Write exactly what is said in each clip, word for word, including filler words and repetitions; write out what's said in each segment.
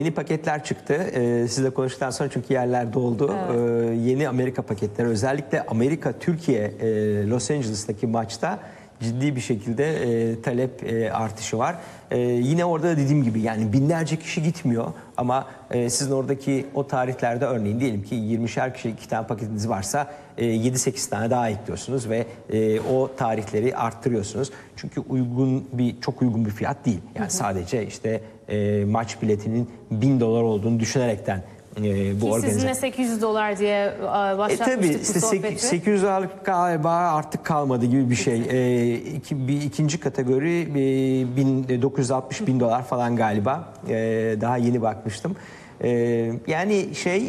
Yeni paketler çıktı. Ee, sizle konuştuktan sonra çünkü yerler doldu. Evet. Ee, yeni Amerika paketleri, özellikle Amerika-Türkiye e, Los Angeles'taki maçta ciddi bir şekilde e, talep e, artışı var. E, yine orada da dediğim gibi yani binlerce kişi gitmiyor ama e, sizin oradaki o tarihlerde örneğin diyelim ki yirmişer kişi iki tane paketiniz varsa e, yedi sekiz tane daha ekliyorsunuz ve e, o tarihleri arttırıyorsunuz. Çünkü uygun bir çok uygun bir fiyat değil. Yani hı hı. sadece işte e, maç biletinin bin dolar olduğunu düşünerekten E, bu Ki sizinle sekiz yüz dolar diye başlatmıştık e, tabii, bu işte sohbeti. sekiz yüz dolarlık galiba artık kalmadı gibi bir şey. E, iki, bir ikinci kategori e, bin, dokuz yüz altmış bin dolar falan galiba. E, daha yeni bakmıştım. E, yani şey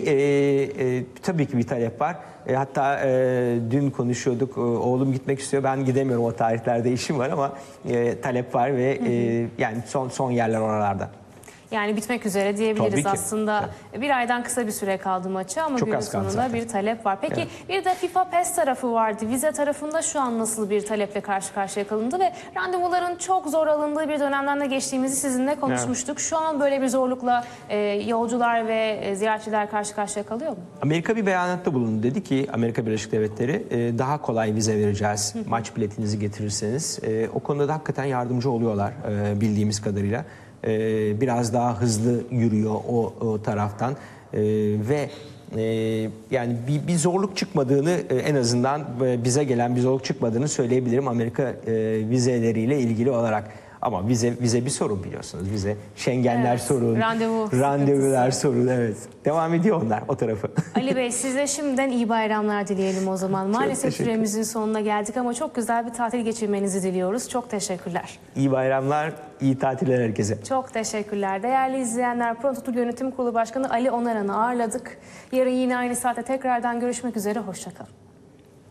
e, e, tabii ki bir talep var. E, hatta e, dün konuşuyorduk. E, oğlum gitmek istiyor. Ben gidemiyorum, o tarihlerde işim var ama e, talep var ve hı hı. E, yani son son yerler oralarda. Yani bitmek üzere diyebiliriz aslında. Tabii. Bir aydan kısa bir süre kaldı maça ama günün sonunda bir talep var. Peki evet. bir de FIFA PES tarafı vardı. Vize tarafında şu an nasıl bir taleple karşı karşıya kalındı ve randevuların çok zor alındığı bir dönemden de geçtiğimizi sizinle konuşmuştuk. Evet. Şu an böyle bir zorlukla e, yolcular ve e, ziyaretçiler karşı karşıya kalıyor mu? Amerika bir beyanatta bulundu. Dedi ki Amerika Birleşik Devletleri e, daha kolay vize vereceğiz. Hı hı. Maç biletinizi getirirseniz. E, o konuda da hakikaten yardımcı oluyorlar e, bildiğimiz kadarıyla. Biraz daha hızlı yürüyor o, o taraftan ee, ve e, yani bir, bir zorluk çıkmadığını e, en azından bize gelen bir zorluk çıkmadığını söyleyebilirim Amerika e, vizeleriyle ilgili olarak. Ama vize vize bir sorun biliyorsunuz. Vize Schengenler evet, sorun, randevu randevular sorun. Evet. Devam ediyor onlar o tarafı. Ali Bey, size şimdiden iyi bayramlar dileyelim o zaman. Maalesef süremizin sonuna geldik ama çok güzel bir tatil geçirmenizi diliyoruz. Çok teşekkürler. İyi bayramlar, iyi tatiller herkese. Çok teşekkürler. Değerli izleyenler, Prototur Yönetim Kurulu Başkanı Ali Onaran'ı ağırladık. Yarın yine aynı saatte tekrardan görüşmek üzere. Hoşça kalın.